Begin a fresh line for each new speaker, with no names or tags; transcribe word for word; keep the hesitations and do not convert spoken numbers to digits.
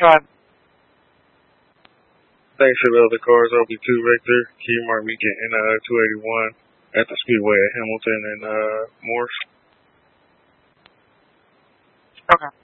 ahead.
Thanks for the other cars. I'll be two Victor, Key Mark Weekend in uh, two eighty-one at the Speedway at Hamilton and uh, Morse.
Okay.